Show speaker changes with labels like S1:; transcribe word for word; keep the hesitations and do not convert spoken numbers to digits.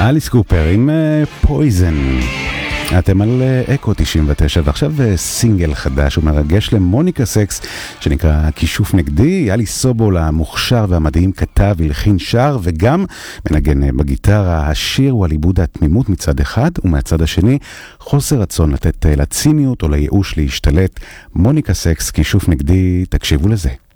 S1: אליס קופר עם פויזן. אתם על אקו תשעים ותשע, ועכשיו סינגל חדש ומרגש למוניקה סקס שנקרא כישוף נגדי. יאלי סובול המוכשר והמדהים כתב, הלחין, שר וגם מנגן בגיטרה. השיר הוא על עיבוד התמימות מצד אחד, ומהצד השני חוסר רצון לתת לציניות או לייאוש להשתלט. מוניקה סקס, כישוף נגדי, תקשיבו לזה.